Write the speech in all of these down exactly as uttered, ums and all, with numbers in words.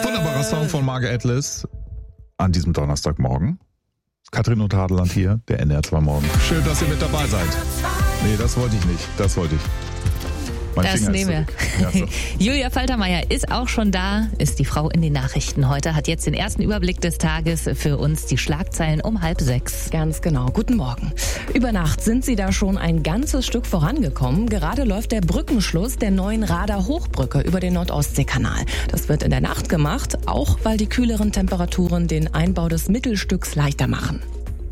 Wunderbarer Song von Mark Atlas an diesem Donnerstagmorgen. Katrin und Hadeland hier, der N D R zwei Morgen. Schön, dass ihr mit dabei seid. Nee, das wollte ich nicht. Das wollte ich. Mein das Finger nehmen wir. Ja, so. Julia Faltermeier ist auch schon da, ist die Frau in den Nachrichten heute, hat jetzt den ersten Überblick des Tages für uns, die Schlagzeilen um halb sechs. Ganz genau. Guten Morgen. Über Nacht sind Sie da schon ein ganzes Stück vorangekommen. Gerade läuft der Brückenschluss der neuen Rader Hochbrücke über den Nord-Ostsee-Kanal. Das wird in der Nacht gemacht, auch weil die kühleren Temperaturen den Einbau des Mittelstücks leichter machen.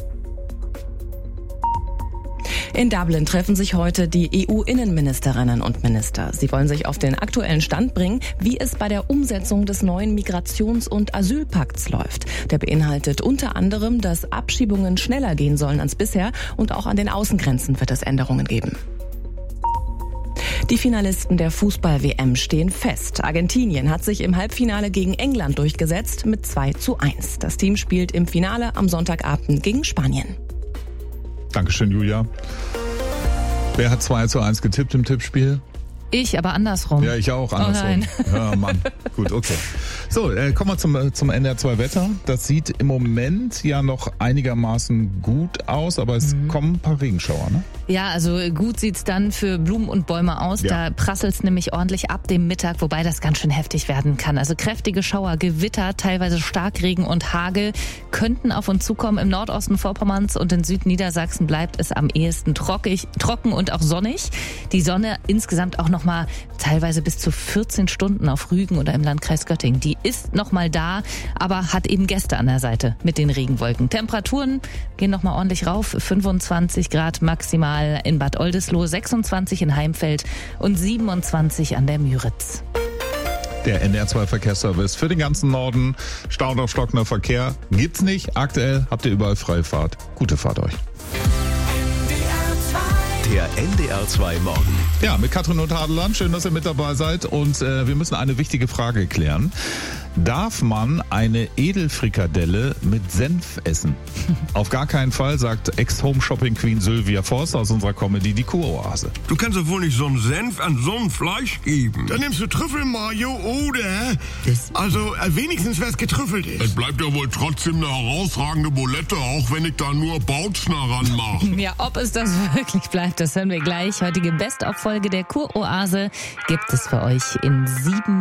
In Dublin treffen sich heute die E U-Innenministerinnen und Minister. Sie wollen sich auf den aktuellen Stand bringen, wie es bei der Umsetzung des neuen Migrations- und Asylpakts läuft. Der beinhaltet unter anderem, dass Abschiebungen schneller gehen sollen als bisher und auch an den Außengrenzen wird es Änderungen geben. Die Finalisten der Fußball-W M stehen fest. Argentinien hat sich im Halbfinale gegen England durchgesetzt mit zwei zu eins. Das Team spielt im Finale am Sonntagabend gegen Spanien. Dankeschön, Julia. Wer hat zwei zu eins getippt im Tippspiel? Ich, aber andersrum. Ja, ich auch, andersrum. Oh nein. Ja, Mann. Gut, okay. So, äh, kommen wir zum, zum N D R zwei Wetter. Das sieht im Moment ja noch einigermaßen gut aus, aber es mhm. kommen ein paar Regenschauer, ne? Ja, also gut sieht's dann für Blumen und Bäume aus. Ja. Da prasselt's nämlich ordentlich ab dem Mittag, wobei das ganz schön heftig werden kann. Also kräftige Schauer, Gewitter, teilweise Starkregen und Hagel könnten auf uns zukommen. Im Nordosten Vorpommerns und in Südniedersachsen bleibt es am ehesten trockig, trocken und auch sonnig. Die Sonne insgesamt auch noch mal teilweise bis zu vierzehn Stunden auf Rügen oder im Landkreis Göttingen. Die ist noch mal da, aber hat eben Gäste an der Seite mit den Regenwolken. Temperaturen gehen noch mal ordentlich rauf, fünfundzwanzig Grad maximal in Bad Oldesloe, sechsundzwanzig in Heimfeld und siebenundzwanzig an der Müritz. Der N D R zwei Verkehrsservice für den ganzen Norden. Stau auf stockender Verkehr gibt's nicht. Aktuell habt ihr überall freie Fahrt. Gute Fahrt euch. Der N D R zwei Morgen. Ja, mit Katrin und Hadeland. Schön, dass ihr mit dabei seid. Und äh, wir müssen eine wichtige Frage klären. Darf man eine Edelfrikadelle mit Senf essen? Auf gar keinen Fall, sagt Ex-Home-Shopping-Queen Sylvia Voss aus unserer Comedy Die Kuroase. Du kannst doch wohl nicht so einen Senf an so ein Fleisch geben. Dann nimmst du Trüffelmayo oder... Das also äh, wenigstens, wer es getrüffelt ist. Es bleibt ja wohl trotzdem eine herausragende Bulette, auch wenn ich da nur Bautzner ranmache. Ja, ob es das wirklich bleibt, das hören wir gleich. Heutige Best-of-Folge der Kuroase gibt es für euch in sieben